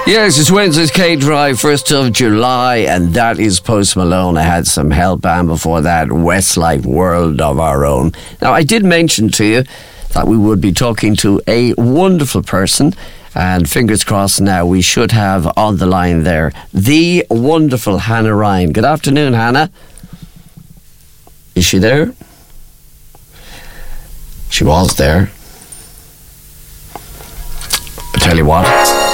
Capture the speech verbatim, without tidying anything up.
Yes, it's Wednesday's K-Drive, first of July, and that is Post Malone. I had some help, and before that, Westlife, World of Our Own. Now, I did mention to you that we would be talking to a wonderful person, and fingers crossed now we should have on the line there the wonderful Hannah Ryan. Good afternoon, Hannah. Is she there? She was there. I tell you what,